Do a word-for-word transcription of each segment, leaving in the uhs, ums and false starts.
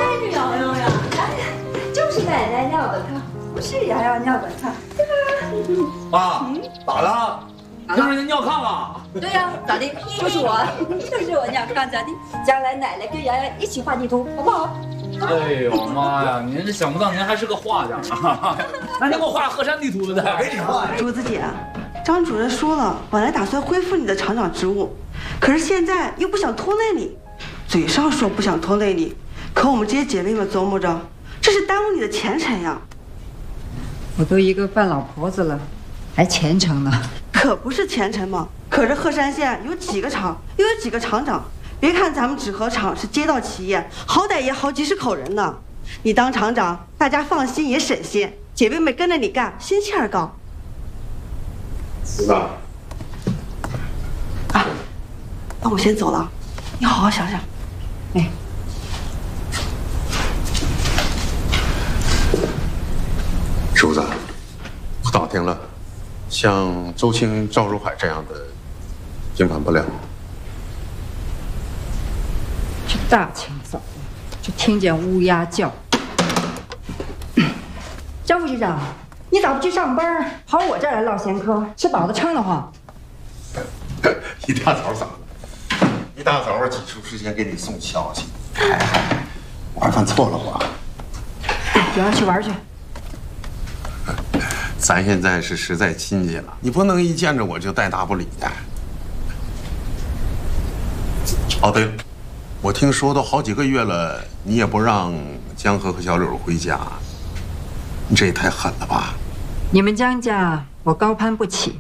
着瑶瑶呀，就是奶奶尿的炕，不是瑶瑶尿的炕，对吧？ 妈，咋了？就是人尿炕啊？ 对呀，咋的？就是我，就是我尿炕，咋的？将来奶奶跟瑶瑶一起画地图，好不好？ 哎呦妈呀！您这想不到您还是个画家啊！那您给我画鹤山地图的，给你画。 竹子姐，张主任说了，本来打算恢复你的厂长职务，可是现在又不想拖累你，嘴上说不想拖累你，可我们这些姐妹们琢磨着，这是耽误你的前程呀。 我都一个半老婆子了，还前程呢？ 可不是前程嘛，可是鹤山县有几个厂，又有几个厂长。别看咱们纸盒厂是街道企业，好歹也好几十口人呢。你当厂长，大家放心也省心，姐妹们跟着你干，心气儿高。 知道。 啊，那我先走了，你好好想想。哎， 叔子，我打听了，像周青、赵如海这样的，平反不了。 这大清早的，就听见乌鸦叫。张副局长，你咋不去上班，跑我这儿来唠闲嗑，吃饱了撑得慌？ 一大早咋了？一大早挤出时间给你送消息，嗨嗨，我还犯错了吧？ 有人去玩去。 咱现在是实在亲戚了，你不能一见着我就带大不理的。哦，对了。我听说都好几个月了，你也不让江河和小柳回家，你这也太狠了吧！ 你们江家我高攀不起，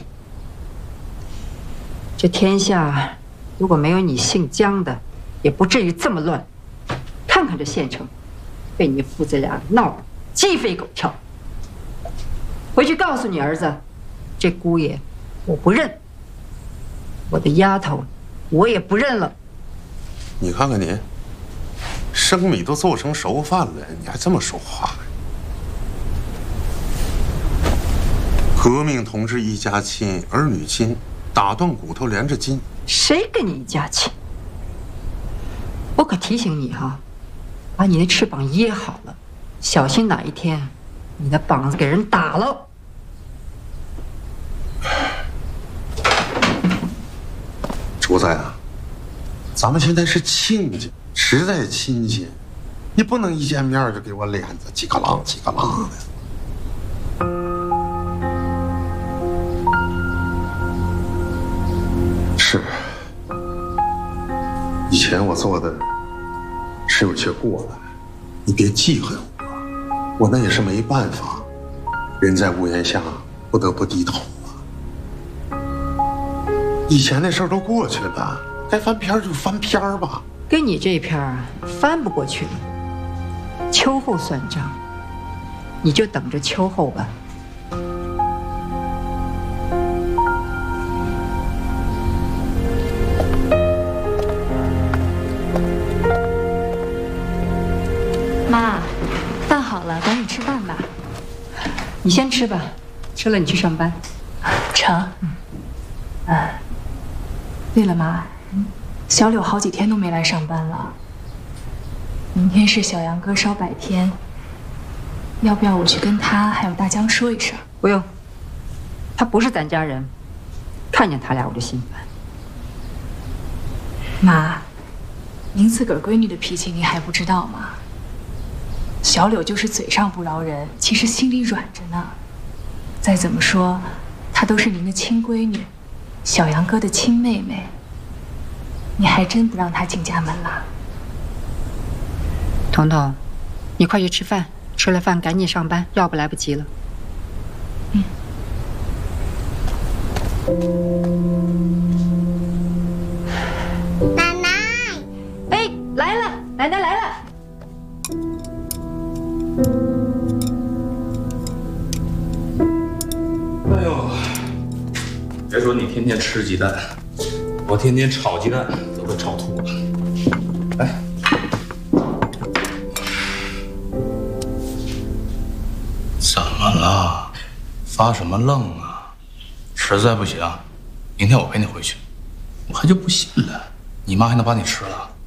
这天下如果没有你姓江的，也不至于这么乱。看看这县城，被你父子俩闹得鸡飞狗跳。回去告诉你儿子，这姑爷我不认，我的丫头我也不认了。 你看看你，生米都做成熟饭了，你还这么说话？革命同志一家亲，儿女亲，打断骨头连着筋。 谁跟你一家亲？我可提醒你哈，把你的翅膀掖好了，小心哪一天你的膀子给人打了。 主宰啊！咱们现在是亲家，实在亲戚，你不能一见面就给我脸子几个浪几个浪的。是，以前我做的是有些过了，你别记恨我，我那也是没办法，人在屋檐下不得不低头啊。以前那事儿都过去了。该翻篇就翻篇吧， 跟你这篇啊翻不过去了。秋后算账，你就等着秋后吧。 妈，饭好了，赶紧吃饭吧。 你先吃吧，吃了你去上班。 成。嗯。啊。对了，妈。小柳好几天都没来上班了，明天是小杨哥烧百天，要不要我去跟他还有大江说一声？ 不用，他不是咱家人，看见他俩我就心烦。 妈，您自个儿闺女的脾气您还不知道吗？小柳就是嘴上不饶人，其实心里软着呢。再怎么说，她都是您的亲闺女，小杨哥的亲妹妹。你还真不让他进家门了， 彤彤，你快去吃饭，吃了饭赶紧上班，要不来不及了。 嗯。 奶奶， 哎，来了，奶奶来了。 哎呦，别说你天天吃鸡蛋。我天天炒鸡蛋都快炒吐了。来， 怎么了？发什么愣啊？实在不行，明天我陪你回去。我还就不信了，你妈还能把你吃了？